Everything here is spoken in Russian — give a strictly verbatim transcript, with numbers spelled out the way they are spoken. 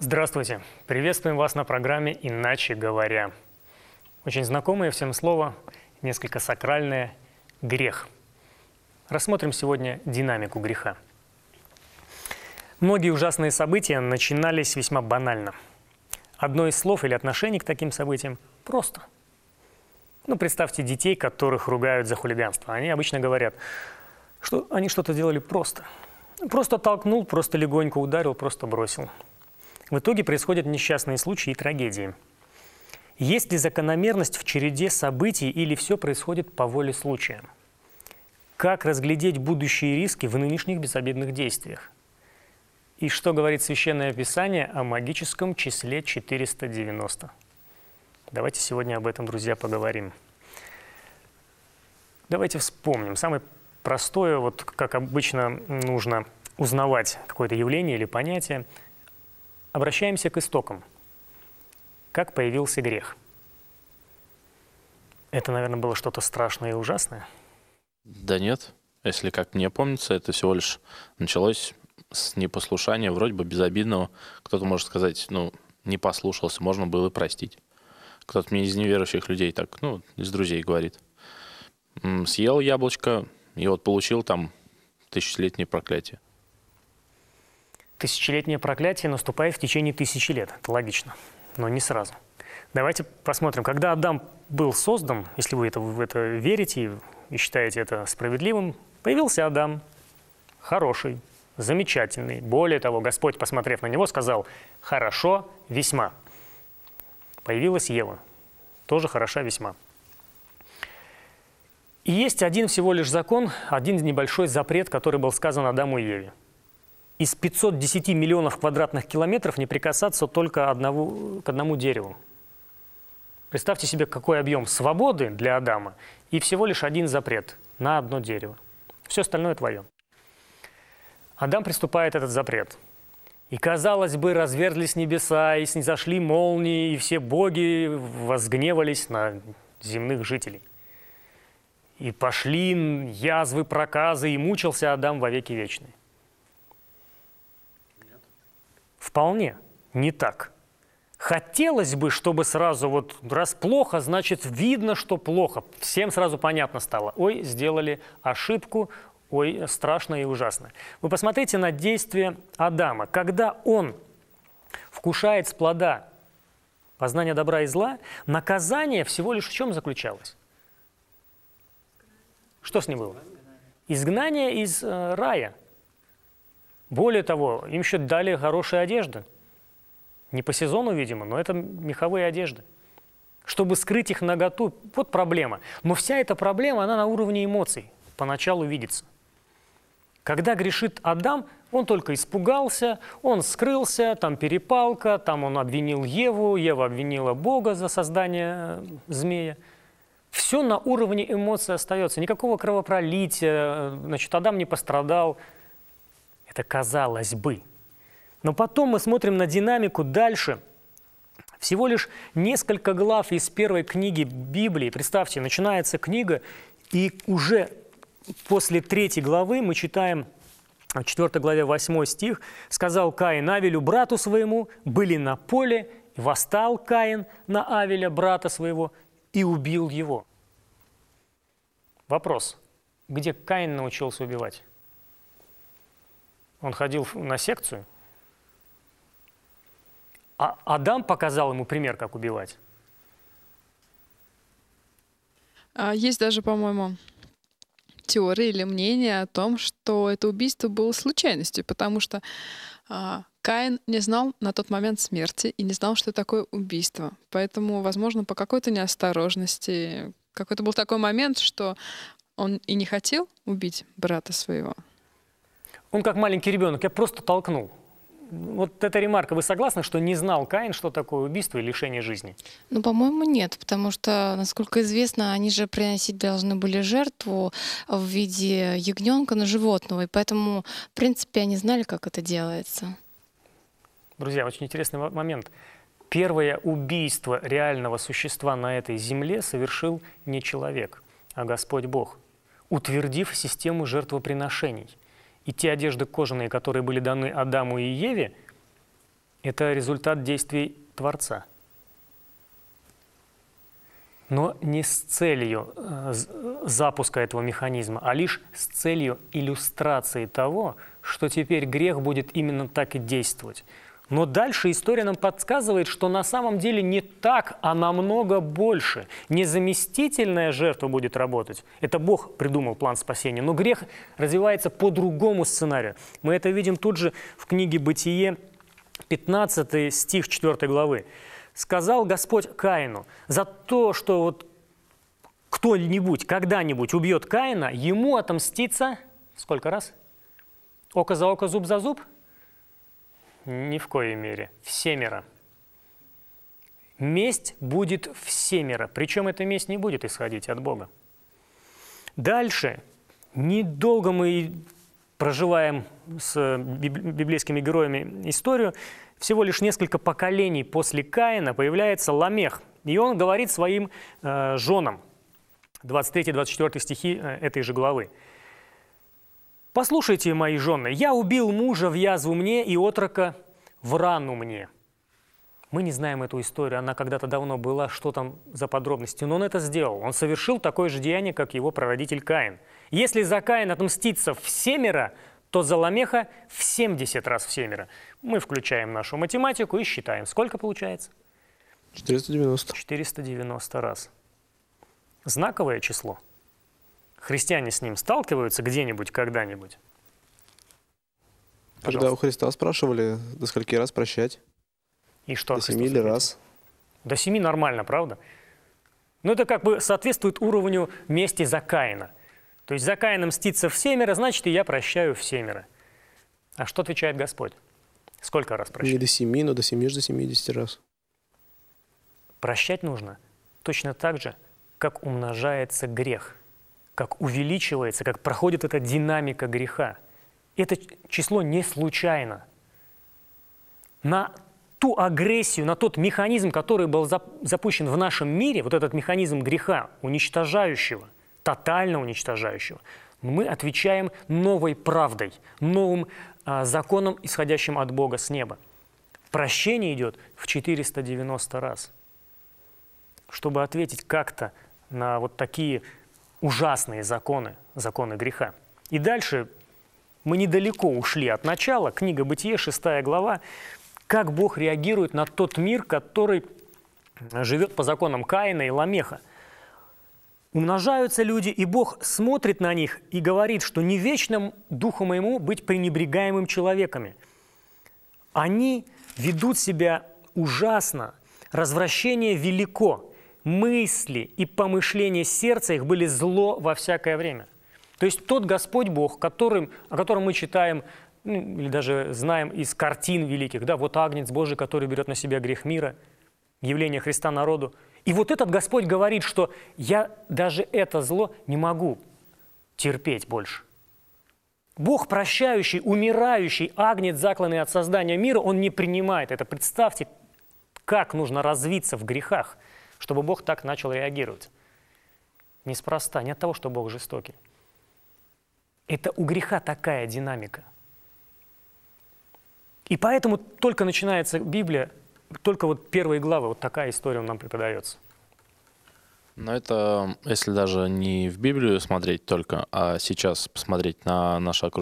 Здравствуйте! Приветствуем вас на программе «Иначе говоря». Очень знакомое всем слово, несколько сакральное – грех. Рассмотрим сегодня динамику греха. Многие ужасные события начинались весьма банально. Одно из слов или отношений к таким событиям – просто. Ну, представьте детей, которых ругают за хулиганство. Они обычно говорят, что они что-то делали просто. Просто толкнул, просто легонько ударил, просто бросил. В итоге происходят несчастные случаи и трагедии. Есть ли закономерность в череде событий или все происходит по воле случая? Как разглядеть будущие риски в нынешних безобидных действиях? И что говорит Священное Писание о магическом числе четыреста девяносто? Давайте сегодня об этом, друзья, поговорим. Давайте вспомним. Самое простое, вот как обычно нужно узнавать какое-то явление или понятие. Обращаемся к истокам. Как появился грех? Это, наверное, было что-то страшное и ужасное? Да нет. Если как мне помнится, это всего лишь началось с непослушания, вроде бы безобидного. Кто-то может сказать, ну, не послушался, можно было и простить. Кто-то мне из неверующих людей так, ну, из друзей говорит. Съел яблочко, и вот получил там тысячелетнее проклятие. Тысячелетнее проклятие наступает в течение тысячи лет. Это логично, но не сразу. Давайте посмотрим. Когда Адам был создан, если вы это, в это верите и считаете это справедливым, появился Адам, хороший, замечательный. Более того, Господь, посмотрев на него, сказал: «Хорошо весьма». Появилась Ева, тоже хороша весьма. И есть один всего лишь закон, один небольшой запрет, который был сказан Адаму и Еве. Из пятисот десяти миллионов квадратных километров не прикасаться только одному, к одному дереву. Представьте себе, какой объем свободы для Адама и всего лишь один запрет на одно дерево. Все остальное твое. Адам приступает этот запрет. И, казалось бы, разверзлись небеса, и снизошли молнии, и все боги возгневались на земных жителей. И пошли язвы, проказы, и мучился Адам во веки вечные. Вполне не так. Хотелось бы, чтобы сразу вот раз плохо, значит видно, что плохо. Всем сразу понятно стало. Ой, сделали ошибку, ой, страшно и ужасно. Вы посмотрите на действие Адама. Когда он вкушает с плода познания добра и зла, наказание всего лишь в чем заключалось? Что с ним было? Изгнание из э, рая. Более того, им еще дали хорошие одежды. Не по сезону, видимо, но это меховые одежды. Чтобы скрыть их наготу, вот проблема. Но вся эта проблема, она на уровне эмоций поначалу видится. Когда грешит Адам, он только испугался, он скрылся, там перепалка, там он обвинил Еву, Ева обвинила Бога за создание змея. Все на уровне эмоций остается. Никакого кровопролития, значит, Адам не пострадал. Это казалось бы. Но потом мы смотрим на динамику дальше. Всего лишь несколько глав из первой книги Библии. Представьте, начинается книга, и уже после третьей главы мы читаем в четвёртой главе восьмой стих. «Сказал Каин Авелю, брату своему, были на поле, и восстал Каин на Авеля, брата своего, и убил его». Вопрос. Где Каин научился убивать? Он ходил на секцию, а Адам показал ему пример, как убивать. Есть даже, по-моему, теория или мнение о том, что это убийство было случайностью, потому что а, Каин не знал на тот момент смерти и не знал, что такое убийство. Поэтому, возможно, по какой-то неосторожности, какой-то был такой момент, что он и не хотел убить брата своего. Он как маленький ребенок, я просто толкнул. Вот эта ремарка, вы согласны, что не знал Каин, что такое убийство и лишение жизни? Ну, по-моему, нет, потому что, насколько известно, они же приносить должны были жертву в виде ягненка на животного, и поэтому, в принципе, они знали, как это делается. Друзья, очень интересный момент. Первое убийство реального существа на этой земле совершил не человек, а Господь Бог, утвердив систему жертвоприношений. И те одежды кожаные, которые были даны Адаму и Еве, Это результат действий Творца. Но не с целью э, запуска этого механизма, а лишь с целью иллюстрации того, что теперь грех будет именно так и действовать. Но дальше история нам подсказывает, что на самом деле не так, а намного больше. Не заместительная жертва будет работать. Это Бог придумал план спасения. Но грех развивается по другому сценарию. Мы это видим тут же в книге «Бытие», пятнадцатый стих четвёртой главы. «Сказал Господь Каину, за то, что вот кто-нибудь когда-нибудь убьет Каина, ему отомстится...» Сколько раз? Око за око, зуб за зуб? Ни в коей мере. Всемеро. Месть будет всемеро. Причем эта месть не будет исходить от Бога. Дальше. Недолго мы проживаем с библейскими героями историю. Всего лишь несколько поколений после Каина появляется Ламех. И он говорит своим э, женам. двадцать третий двадцать четвёртый стихи э, этой же главы. «Послушайте, мои жены, я убил мужа в язву мне и отрока в рану мне». Мы не знаем эту историю, она когда-то давно была, что там за подробности, но он это сделал. Он совершил такое же деяние, как его прародитель Каин. Если за Каина отмстится всемеро, то за Ламеха в семьдесят раз всемеро. Мы включаем нашу математику и считаем. Сколько получается? четыреста девяносто. четыреста девяносто раз. Знаковое число. Христиане с ним сталкиваются где-нибудь, когда-нибудь? Когда Пожалуйста. у Христа спрашивали, до скольки раз прощать? И что? До Христос семи или ответил? раз? До семи нормально, правда? Но это как бы соответствует уровню мести за Каина. То есть за Каина мстится всемеро, значит, и я прощаю всемеро. А что отвечает Господь? Сколько раз Не прощать? до семи, но до семи до семидесяти раз. Прощать нужно точно так же, как умножается грех, как увеличивается, как проходит эта динамика греха. Это число не случайно. На ту агрессию, на тот механизм, который был запущен в нашем мире, вот этот механизм греха, уничтожающего, тотально уничтожающего, мы отвечаем новой правдой, новым а, законом, исходящим от Бога с неба. Прощение идет в четыреста девяносто раз. Чтобы ответить как-то на вот такие ужасные законы, законы греха. И дальше мы недалеко ушли от начала. Книга «Бытие», шестая глава. Как Бог реагирует на тот мир, который живет по законам Каина и Ламеха. Умножаются люди, и Бог смотрит на них и говорит, что не вечным духу моему быть пренебрегаемым человеками. Они ведут себя ужасно, развращение велико, мысли и помышления сердца их были зло во всякое время. То есть тот Господь Бог, которым, о котором мы читаем, ну, или даже знаем из картин великих, да, вот Агнец Божий, который берет на себя грех мира, явление Христа народу. И вот этот Господь говорит, что я даже это зло не могу терпеть больше. Бог прощающий, умирающий, Агнец, закланный от создания мира, Он не принимает это. Представьте, как нужно развиться в грехах, чтобы Бог так начал реагировать. Неспроста, не от того, что Бог жестокий. Это у греха такая динамика. И поэтому только начинается Библия, только вот первые главы, вот такая история нам преподается. Но это, если даже не в Библию смотреть только, а сейчас посмотреть на наше окружение,